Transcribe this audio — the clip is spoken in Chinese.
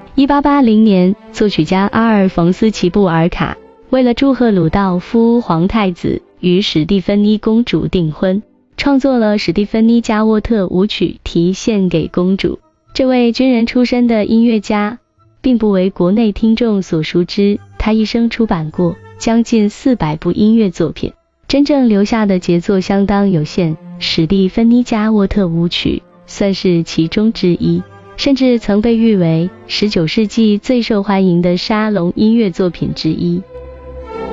1880年，作曲家阿尔冯斯·齐布尔卡为了祝贺鲁道夫皇太子与史蒂芬妮公主订婚，创作了史蒂芬妮加沃特舞曲题献给公主。这位军人出身的音乐家并不为国内听众所熟知，他一生出版过将近400部音乐作品，真正留下的杰作相当有限，史蒂芬妮加沃特舞曲算是其中之一，甚至曾被誉为19世纪最受欢迎的沙龙音乐作品之一。